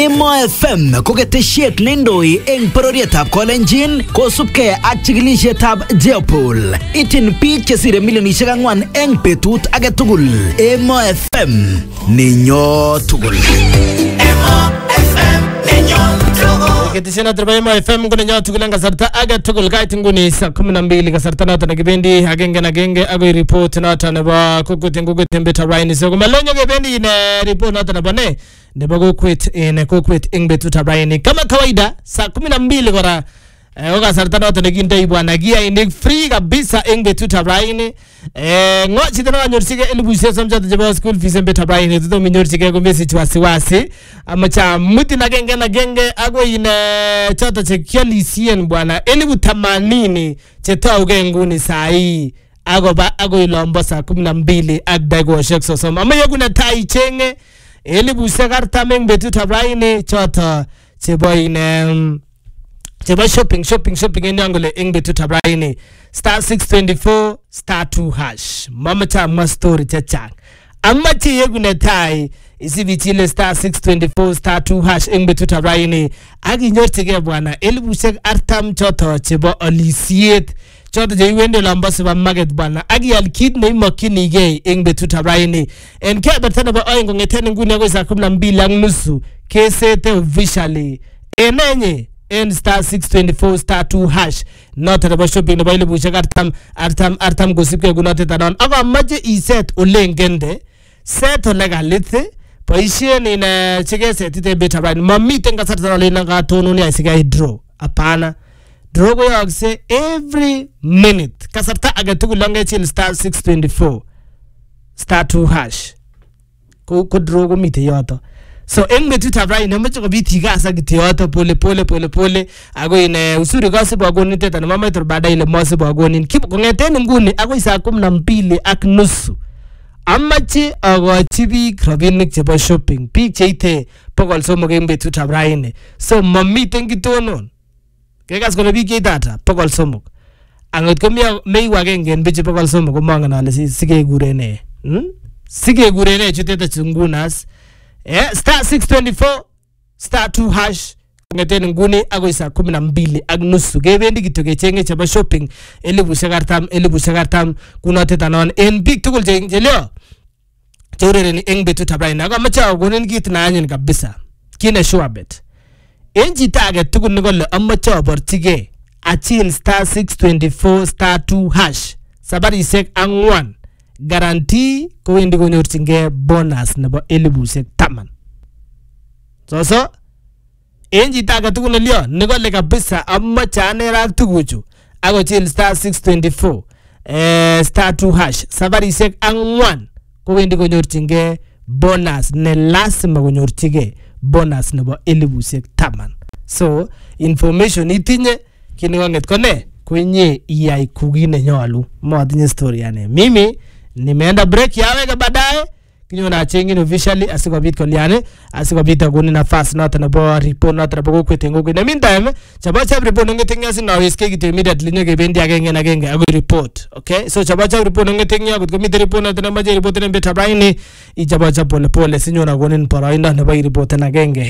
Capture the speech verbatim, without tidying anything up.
Emo F M ko ketesiet neindoi eng bororietab Kolenjin kosubkei ak chikilisietab Jeopol. Itin biik chesire milionisiek ang'wan eng betut age tugul. Emo F M ninyo tugul. Emo F M ninyo tugul. Ketesiet noto nebo Emo F M ko ninyo tugul eng kasarta age tugul kait nguni saa kumi na mbili kasarta noto nekibendi agenge na agenge agoi report noto nebo kokwet eng kokwet eng betab raini. So kumalonyo kebendi ne report noto nebo ne nebo kokwet en kokwet eng betutab raini. Kama kawaida saa kumi na mbili kora eh, oka sarta noto nekindoi bwana giainik free kabisa eng betutab raini. Eh, ngo chito nanyorchige elibushek sosom choto chebo school fees eng betutab raini tuto minyorchige komesich wasiwasi. Amacha mutin agenge na agenge agoi ine choto chekialisien bwana elibu themanini chetauge nguni saa hii agoba agoi lombo saa kumi na mbili ak dagoshek sosom. Amaye kuna tai chenge elibushek artam eng betutab raini choto chebo ine chebo shopping shopping shopping en yangole eng betutab raini star six twenty-four star two hash mamata ma story chachang amache yegune tai isibichile star six twenty-four star two hash eng betutab raini akinyorchige bwana elibushek artam choto chebo alisiet choto je iwende lombo supermarket bwana akial kit neimokyinige eng betutab raini en keberta nebo oeng kongeten nguni agoi saa kumi na mbili ak nusu kesete officially enenye en star six twenty-four star two hash noto nebo shopping nebo elibushek artam artam artam kosipke kunotet anon akamache iset olengende set olekalit boisien ine chikesetite betutab raini mamiten kasarta olena katononi asikai draw apana draw ko yakse every minute kasarta age tugul langechil star six twenty-four star two hash ko ko draw ko mite yoto. So eng betutab raini amache kobit igasa kityoto pole pole pole pole agoi ine usuri kasibu agonin teta na mama itor baadaye ile mosibu agonin kipo kongeten nguni agoi saa kumi na mbili ak nusu amache agochi biik rabinik chebo shopping biik cheite bokol somok eng betutab raini. So mamiten kitonon kekas kole biik cheitata bokol somok angot komi meiwa agenge en biik bokol somok komangen ale sikekure ne hm sikekure ne chuteta chungunas. Yeah, star six twenty-four star two hash ngeten nguni agoi saa kumi na mbili ak nusu kebendi kityo kechenge chebo shopping elibushek artam elibushek artam kunotet anon en biik tugul cheleo cheurereni eng betutab raini. Akamache akonin kit naanyin kabisa kine sure bet en chito age tugul nekole amache aborchige achil star six twenty-four star two hash sabarishek angwan guarantee ko wendi konyorchinge bonus nebo elibushek taman. So so en chito age tugul nelio nekole kabisa amache ane rak tuguchu akochil star six twenty-four eh, star two hash sabarishek angwan ko wendi konyorchinge bonus ne lazima konyorchige bonus nebo elibushek taman. So information itinye kini konget kone kwenye iyai kugine nyolu matinye story ane mimi nimeenda break yaweka baadaye kinyona chengin officially asikobit koliane asikobit agoni nafasi noto nebo report noto nebo kokwet eng kokwet. In the meantime chabo chab report ngetingya sinaweske kit immediately nyokebendi agenge na agenge agoi report. Okay, so chabo chab report ngetingya kotko mite report noto nemache report en betutab raini ichabo chab pole pole sinyona gonin poroindo nebo report en agenge